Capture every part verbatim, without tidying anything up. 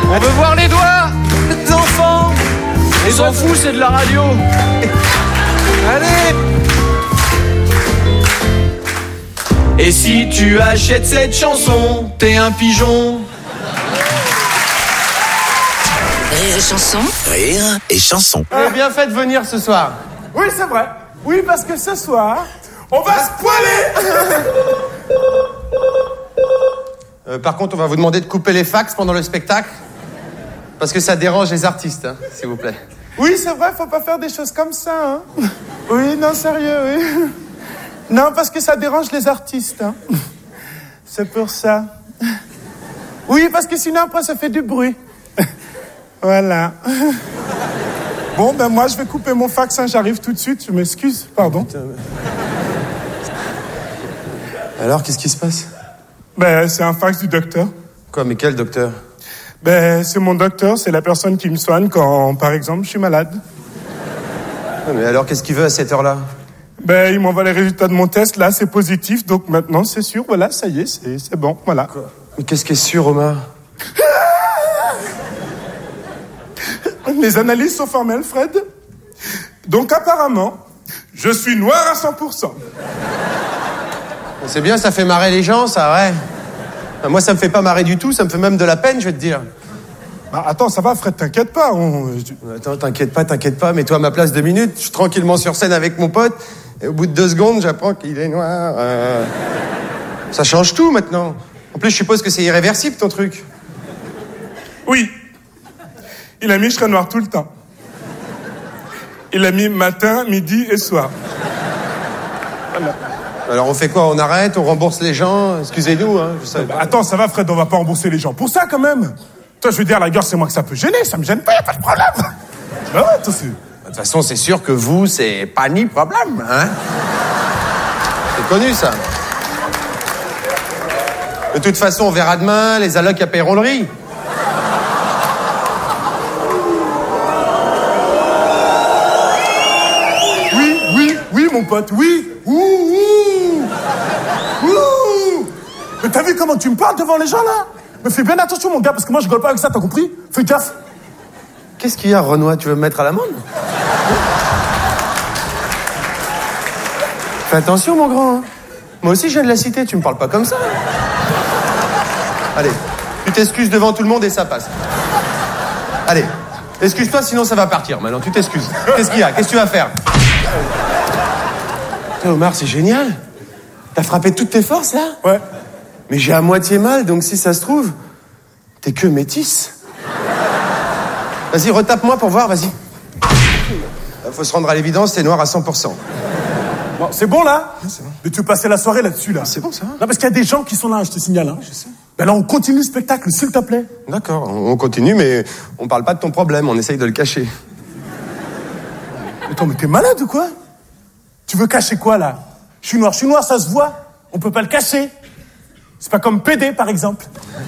On veut voir les doigts des enfants. On s'en fout, c'est de la radio. Allez. Et si tu achètes cette chanson, t'es un pigeon. Rire et chanson. Rire et chanson. Vous avez bien fait de venir ce soir. Oui, c'est vrai. Oui, parce que ce soir, on va se poiler. Euh, par contre, on va vous demander de couper les fax pendant le spectacle. Parce que ça dérange les artistes, hein, s'il vous plaît. Oui, c'est vrai, faut pas faire des choses comme ça. Hein. Oui, non, sérieux, oui. Non, parce que ça dérange les artistes. Hein. C'est pour ça. Oui, parce que sinon, après, ça fait du bruit. Voilà. Bon, ben moi, je vais couper mon fax, hein, j'arrive tout de suite, je m'excuse, pardon. Putain, mais... Alors, qu'est-ce qui se passe? Ben, c'est un fax du docteur. Quoi, mais quel docteur? Ben, c'est mon docteur, c'est la personne qui me soigne quand, par exemple, je suis malade. Ah, mais alors, qu'est-ce qu'il veut à cette heure-là? Ben, il m'envoie les résultats de mon test, là, c'est positif, donc maintenant, c'est sûr, voilà, ça y est, c'est, c'est bon, voilà. Quoi? Mais qu'est-ce qui est sûr, Omar? Les analyses sont formelles, Fred. Donc, apparemment, je suis noir à cent pour cent. C'est bien, ça fait marrer les gens, ça, ouais. Enfin, moi, ça me fait pas marrer du tout, ça me fait même de la peine, je vais te dire. Bah, attends, ça va, Fred, t'inquiète pas. On... Attends, t'inquiète pas, t'inquiète pas, mets-toi à ma place deux minutes. Je suis tranquillement sur scène avec mon pote, et au bout de deux secondes, j'apprends qu'il est noir. Euh... Ça change tout, maintenant. En plus, je suppose que c'est irréversible, ton truc. Oui. Il a mis je serai noir tout le temps. Il a mis matin, midi et soir. Voilà. Alors on fait quoi? On arrête? On rembourse les gens? Excusez-nous, hein, je savais Bah, pas. attends, ça va, Fred, on va pas rembourser les gens. Pour ça, quand même. Toi, je veux dire, la gueule, c'est moi que ça peut gêner. Ça me gêne pas, y a pas de problème. Bah ouais, toi, c'est... De toute façon, c'est sûr que vous, c'est pas ni problème, hein? C'est connu, ça. De toute façon, on verra demain, les allocs à paieront le riz. Oui, oui, oui, mon pote, oui. Ouh, ouh. Ouh. Mais t'as vu comment tu me parles devant les gens, là? Mais fais bien attention, mon gars, parce que moi, je rigole pas avec ça, t'as compris? Fais gaffe. Qu'est-ce qu'il y a, Renoir? Tu veux me mettre à l'amende? Fais attention, mon grand. Hein. Moi aussi, je viens de la cité, tu me parles pas comme ça. Allez, tu t'excuses devant tout le monde et ça passe. Allez, excuse-toi, sinon ça va partir. Maintenant, tu t'excuses. Qu'est-ce qu'il y a? Qu'est-ce que tu vas faire? Putain, Omar, c'est génial. T'as frappé toutes tes forces, là? Ouais. Mais j'ai à moitié mal, donc si ça se trouve, t'es que métisse. Vas-y, retape-moi pour voir, vas-y. Faut se rendre à l'évidence, t'es noir à cent pour cent. Bon, c'est bon, là? C'est bon. Mais tu veux passer la soirée là-dessus, là? C'est bon, ça va. Non, parce qu'il y a des gens qui sont là, je te signale. Hein. Je sais. Ben là, on continue le spectacle, s'il te plaît. D'accord, on continue, mais on parle pas de ton problème, on essaye de le cacher. Attends, mais t'es malade ou quoi? Tu veux cacher quoi, là? Je suis noir, je suis noir, ça se voit. On peut pas le cacher. C'est pas comme P D, par exemple.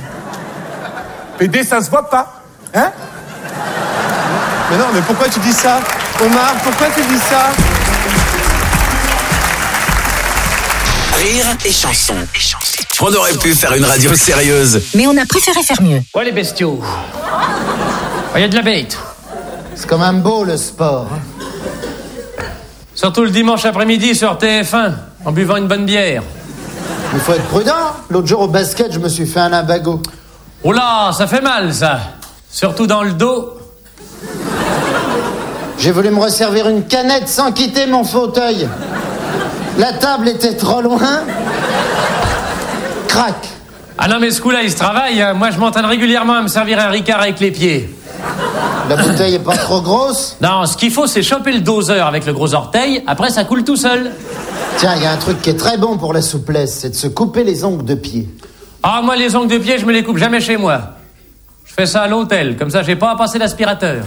P D, ça se voit pas. Hein? Mais non, mais pourquoi tu dis ça? Omar, pourquoi tu dis ça? Rire et chanson. On aurait pu faire une radio sérieuse. Mais on a préféré faire mieux. Ouais, les bestiaux. Il y a de la bête. C'est quand même beau, le sport. Hein. Surtout le dimanche après-midi sur T F un, en buvant une bonne bière. Il faut être prudent. L'autre jour, au basket, je me suis fait un limbago. Oh là, ça fait mal, ça. Surtout dans le dos. J'ai voulu me resservir une canette sans quitter mon fauteuil. La table était trop loin. Crac. Ah non, mais ce coup-là, il se travaille. Hein. Moi, je m'entraîne régulièrement à me servir un Ricard avec les pieds. La bouteille est pas trop grosse. Non, ce qu'il faut, c'est choper le doseur avec le gros orteil. Après, ça coule tout seul. Tiens, il y a un truc qui est très bon pour la souplesse, c'est de se couper les ongles de pied. Ah, moi, les ongles de pied, je me les coupe jamais chez moi. Je fais ça à l'hôtel. Comme ça, j'ai pas à passer l'aspirateur.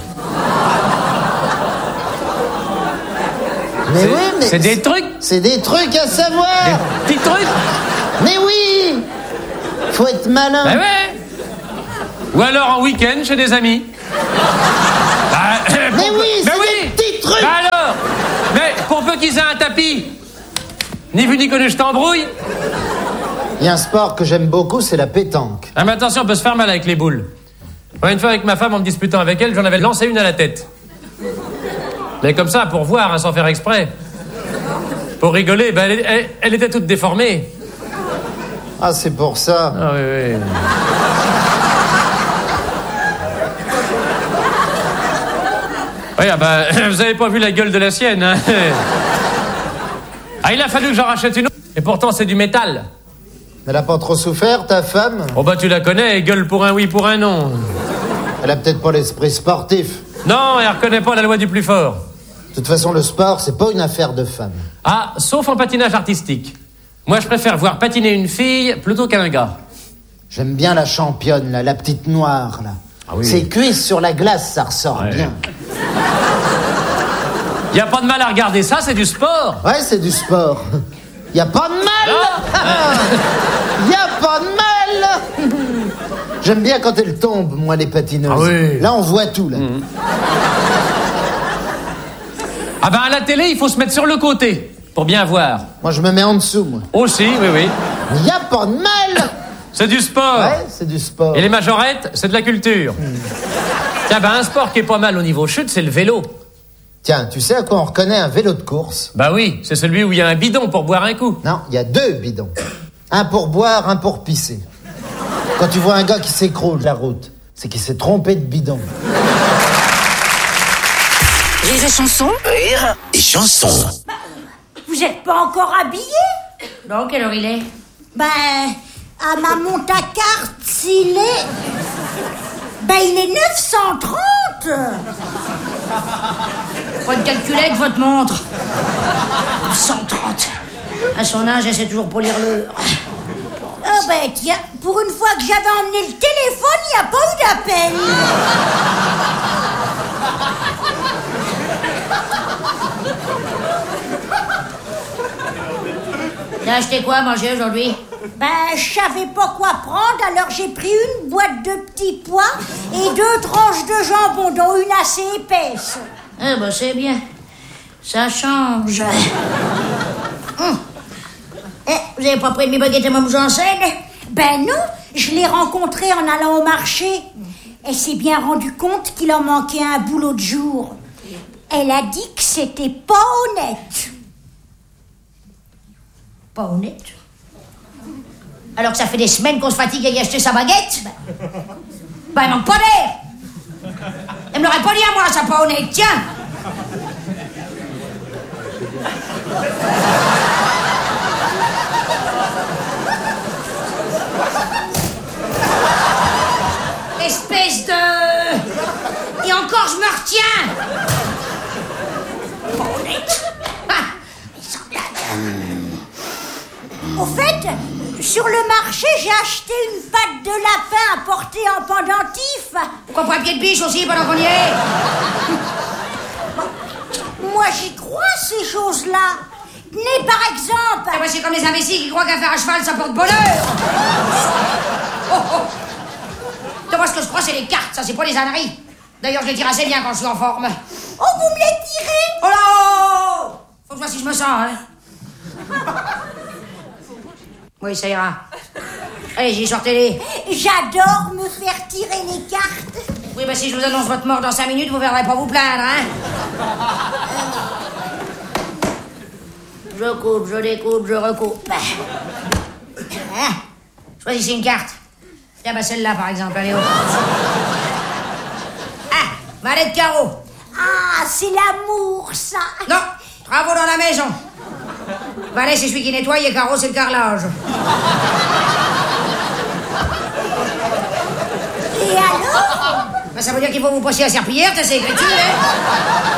Mais C'est- oui, mais... c'est des trucs. C'est des trucs à savoir. Des petits trucs. Mais oui. Faut être malin. Ben ouais. Ou alors en week-end chez des amis. Bah, Mais pour oui, peu- c'est des petits trucs. Bah alors. Mais pour peu qu'ils aient un tapis. Ni vu ni connu, je t'embrouille. Il y a un sport que j'aime beaucoup, c'est la pétanque. Ah, mais attention, on peut se faire mal avec les boules. Ouais, une fois avec ma femme, en me disputant avec elle, j'en avais lancé une à la tête. Mais comme ça, pour voir, hein, sans faire exprès. Pour rigoler, ben, elle, elle, elle était toute déformée. Ah, c'est pour ça. Ah oui, oui. Oui, ah ben, vous avez pas vu la gueule de la sienne, hein. Ah, il a fallu que j'en rachète une autre. Et pourtant, c'est du métal. Elle a pas trop souffert, ta femme? Oh bah, tu la connais, elle gueule pour un oui, pour un non. Elle a peut-être pas l'esprit sportif. Non, elle reconnaît pas la loi du plus fort. De toute façon, le sport, c'est pas une affaire de femme. Ah, sauf en patinage artistique. Moi, je préfère voir patiner une fille plutôt qu'un gars. J'aime bien la championne, là, la petite noire, là. Ah oui. Ses cuisses sur la glace, ça ressort Ouais. bien. Y a pas de mal à regarder ça, c'est du sport. Ouais, c'est du sport. Y a pas de mal. Y a pas de mal. J'aime bien quand elle tombe, moi, les patineuses. Ah oui. Là, on voit tout, là. Mmh. Ah ben, à la télé, il faut se mettre sur le côté, pour bien voir. Moi, je me mets en dessous, moi. Aussi, oui, oui. Y a pas de mal. C'est du sport. Ouais, c'est du sport. Et les majorettes, c'est de la culture. Mmh. Tiens, ben, un sport qui est pas mal au niveau chute, c'est le vélo. Tiens, tu sais à quoi on reconnaît un vélo de course? Bah oui, c'est celui où il y a un bidon pour boire un coup. Non, il y a deux bidons. Un pour boire, un pour pisser. Quand tu vois un gars qui s'écroule de la route, c'est qu'il s'est trompé de bidon. Rire et chanson. Rire et chanson. Bah, vous êtes pas encore habillé? Non, quelle heure il est? Ben, à ma monte à carte, il est... Ben, il est neuf cent trente. Faut une calculette, votre montre. neuf cent trente. À son âge, elle sait toujours polir l'heure. Ah ben, tiens, pour une fois que j'avais emmené le téléphone, il n'y a pas eu d'appel. T'as acheté quoi à manger aujourd'hui? Ben, je savais pas quoi prendre, alors j'ai pris une boîte de petits pois et deux tranches de jambon, dont une assez épaisse. Eh ben, c'est bien. Ça change. Hum. Eh, vous avez pas pris de mes baguettes et ma mise en scène? Ben non, je l'ai rencontrée en allant au marché. Elle s'est bien rendue compte qu'il en manquait un bout l'autre jour. Elle a dit que c'était pas honnête. Pas honnête. Alors que ça fait des semaines qu'on se fatigue à y acheter sa baguette? Ben, elle manque pas d'air. Elle me l'aurait pas dit à moi, ça, pas honnête, tiens. Espèce de... Et encore, je me retiens. Pas honnête. Ah, il semble... Au fait, sur le marché, j'ai acheté une patte de lapin à porter en pendentif. Pourquoi pas un pied de biche aussi pendant qu'on y est? Moi, j'y crois, ces choses-là. Tenez, par exemple... Ah bah, c'est comme les imbéciles qui croient qu'à faire à cheval, ça porte bonheur. Oh, oh. Donc, moi, ce que je crois, c'est les cartes, ça, c'est pas les âneries. D'ailleurs, je les tire assez bien quand je suis en forme. Oh, vous me les tirez? Oh là! Faut que je vois si je me sens, hein. Oui, ça ira. Allez-y, sortez-les. J'adore me faire tirer les cartes. Oui, bah si je vous annonce votre mort dans cinq minutes, vous verrez pas vous plaindre, hein. Je coupe, je découpe, je recoupe. Hein? Choisissez une carte. Tiens, bah celle-là, par exemple, allez, hop. Ah, valet de carreau. Ah, c'est l'amour, ça. Non, travaux dans la maison. Valet, c'est celui qui nettoie, et carreau, c'est le carrelage. Et alors? Bah, ça veut dire qu'il faut vous passer à serpillière, t'as ces écritures, hein?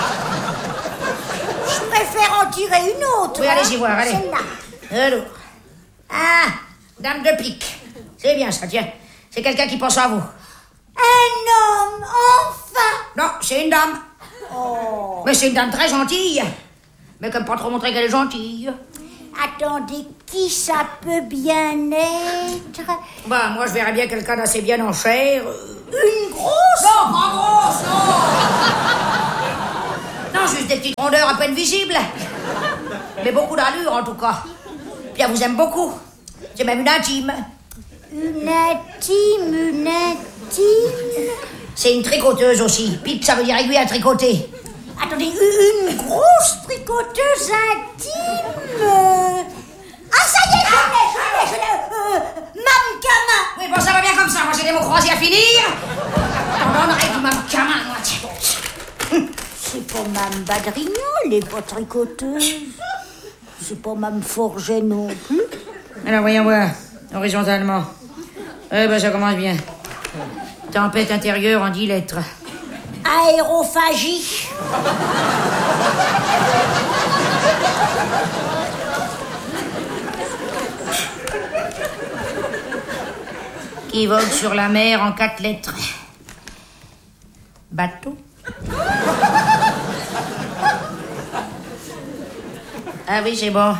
Je préfère en tirer une autre. Oui, allez-y voir, allez. Celle-là. Alors. Ah, dame de pique. C'est bien, ça, tiens. C'est quelqu'un qui pense à vous. Un homme, enfin. Non, c'est une dame. Oh. Mais c'est une dame très gentille. Mais comme pas trop montrer qu'elle est gentille. Attendez, qui ça peut bien être? Bah, moi, je verrais bien quelqu'un d'assez bien en chair. Une grosse? Non, pas grosse, non. Non, juste des petites rondeurs à peine visibles. Mais beaucoup d'allure, en tout cas. Puis elle vous aime beaucoup. C'est même une intime. Une intime, une intime. intime. C'est une tricoteuse aussi. Pipe, ça veut dire aiguille à tricoter. Attendez, une grosse tricoteuse intime. euh. Ah, ça y est, je l'ai, je l'ai, je l'ai. Euh, Mme Camin. Oui, bon, ça va bien comme ça. Moi, j'ai des mots croisés à finir. Attends, on arrête du Mme Camin, moi. C'est pas Mme Badrignon, elle est pas tricoteuse. C'est pas Mme Forget non plus. Alors, voyons voir. Horizontalement. Eh ben, ça commence bien. Tempête intérieure en dix lettres. Aérophagie. Qui vogue sur la mer en quatre lettres. Bateau. Ah oui, c'est bon.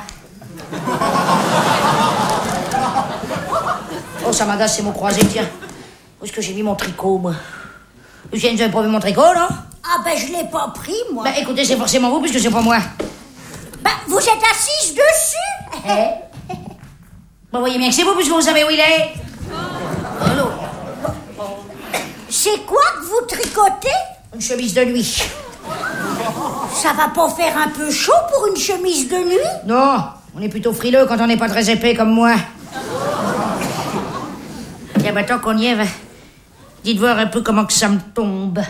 Oh, ça m'agace ces mots croisés, tiens. Où est-ce que j'ai mis mon tricot, moi? Lucien, vous avez pas vu mon tricot, non? Ah ben, je l'ai pas pris, moi. Bah, écoutez, c'est forcément vous, puisque c'est pas moi. Bah, vous êtes assise dessus. Eh? Vous voyez bien que c'est vous, puisque vous savez où il est. Allô? C'est quoi que vous tricotez? Une chemise de nuit. Ça va pas faire un peu chaud pour une chemise de nuit? Non, on est plutôt frileux quand on n'est pas très épais comme moi. Tiens, bah, tant qu'on y est, va. Dites voir un peu comment que ça me tombe. Ben,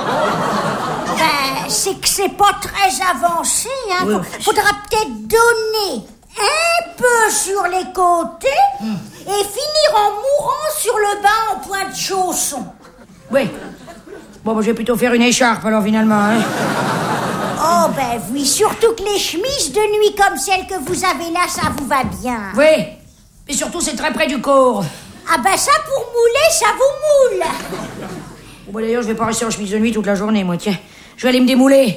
c'est que c'est pas très avancé, hein. Oui. Faudra peut-être donner un peu sur les côtés hum. et finir en mourant sur le bas en point de chausson. Oui. Bon, bah, je vais plutôt faire une écharpe, alors, finalement, hein. Oh, ben oui, surtout que les chemises de nuit comme celle que vous avez là, ça vous va bien. Oui. Et surtout, c'est très près du corps. Ah ben ça, pour mouler, ça vous moule. Bon, bah, d'ailleurs, je vais pas rester en chemise de nuit toute la journée, moi, tiens. Je vais aller me démouler.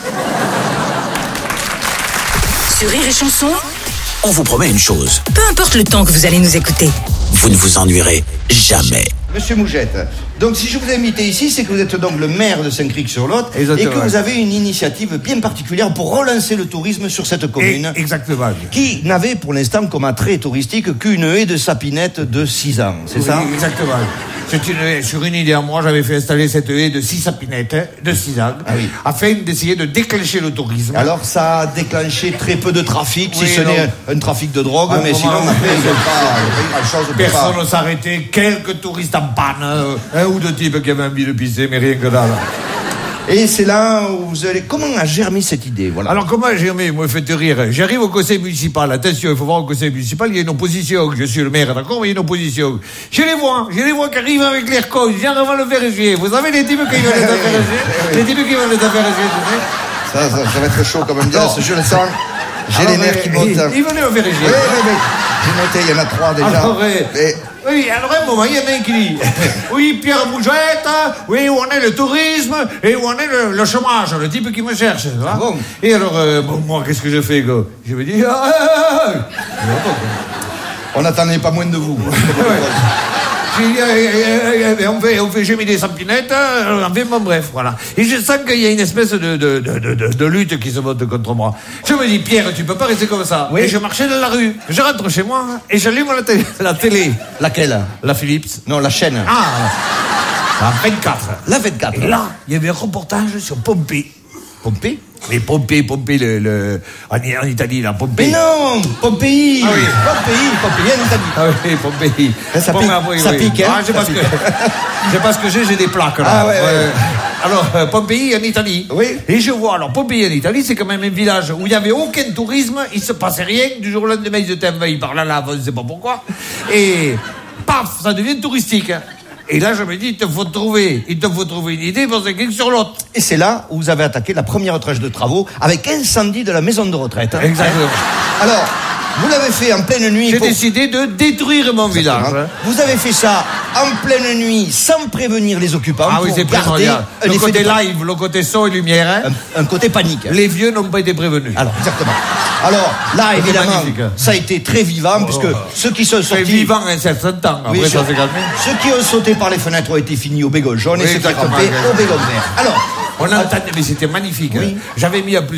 Sur Rire et Chanson, On vous promet une chose. peu importe le temps que vous allez nous écouter. Vous ne vous ennuierez jamais. Monsieur Mougette, donc si je vous ai invité ici, c'est que vous êtes donc le maire de Saint-Cricq-sur-Lot et que vous avez une initiative bien particulière pour relancer le tourisme sur cette commune. Et, exactement. Qui n'avait pour l'instant comme attrait touristique qu'une haie de sapinette de six ans, c'est Oui, ça? Exactement. C'est une haie, sur une idée à moi, j'avais fait installer cette haie de six sapinettes de six ans, Ah oui. afin d'essayer de déclencher le tourisme. Alors ça a déclenché très peu de trafic, Oui, si ce non. n'est un, un trafic de drogue, Ah, mais vraiment, sinon après il n'y a oui. pas, il y a pas grand-chose. on peut Personne pas- ne s'arrêtait, quelques touristes en panne, euh, un ou deux types qui avaient envie de pisser, mais rien que dalle. Et c'est là où vous allez... Comment a germé cette idée, voilà. Alors comment j'ai aimé, moi, faites rire. J'arrive au conseil municipal, attention, il faut voir au conseil municipal, il y a une opposition, je suis le maire, d'accord, mais il y a une opposition. Je les vois, je les vois qui arrivent avec l'air con, genre avant le vérifier. Vous savez les types qui veulent les affaires égées, les types qui veulent les affaires égées, tu sais. Ça, ça, ça va être chaud quand même, bien, je le sens. J'ai Alors, les nerfs mais, qui montent. Ils, ils venaient au vérifier. Oui, oui, oui. J'ai noté, il y en a trois déjà. Alors, oui. Et- Oui, alors un moment, il y en a un qui dit oui, Pierre Bougette, oui, où en est le tourisme et où en est le, le chômage, le type qui me cherche. Tu vois. Ah bon. Et alors, euh, bon, moi, qu'est-ce que je fais, quoi? Je me dis ah, ah, ah. On n'attendait pas moins de vous. J'ai dit, euh, euh, euh, on fait, on fait, j'ai mis des sampinettes, euh, enfin, bon, bref, voilà. Et je sens qu'il y a une espèce de, de, de, de, de, de lutte qui se monte contre moi. Je me dis, Pierre, tu peux pas rester comme ça. Oui. Et je marchais dans la rue. Je rentre chez moi et j'allume la télé. La télé. Laquelle? La Philips. Non, la chaîne. Ah, la vingt-quatre. La vingt-quatre. Et là, il y avait un reportage sur Pompée. Pompée? Mais Pompée, Pompée, le, le, en, en Italie, là, Pompée. Mais non, Pompéi. Ah oui. Pompéi, Pompéi, en Italie. Ah oui, Pompée. Ça Bon, pique, ben, oui, ça oui. pique, hein. Ah, je sais pas Ça ce que, pique. je sais pas ce que j'ai, j'ai des plaques, là. Ah, ouais, ouais. Alors, euh, Pompéi, en Italie. Oui. Et je vois, alors, Pompéi, en Italie, c'est quand même un village où il n'y avait aucun tourisme, il se passait rien, du jour au lendemain, ils étaient envahis par la lave, on ne sait pas pourquoi. Et, paf, ça devient touristique. Et là, je me dis, il te faut trouver, il te faut trouver une idée pour Saint-Cricq-sur-Lot. Et c'est là où vous avez attaqué la première tranche de travaux avec incendie de la maison de retraite. hein. Exactement. Alors, vous l'avez fait en pleine nuit. J'ai pour- décidé de détruire mon village. Exactement. hein. Vous avez fait ça en pleine nuit sans prévenir les occupants Ah oui, pour c'est garder primordial. un Le effet côté de... live, le côté son et lumière. hein. un, un côté panique. Les vieux n'ont pas été prévenus. Alors, exactement. Alors, là, C'était évidemment, magnifique. ça a été très vivant, puisque ceux qui sont C'est sortis... vivant un certain temps. Après, Oui, ça ceux- s'est calmé. Ceux qui ont sauté par les fenêtres ont été finis au bégon jaune Oui, et ceux qui exactement. rampaient au bégon vert. Alors, On entendait, mais c'était magnifique. Oui. hein. J'avais mis en plus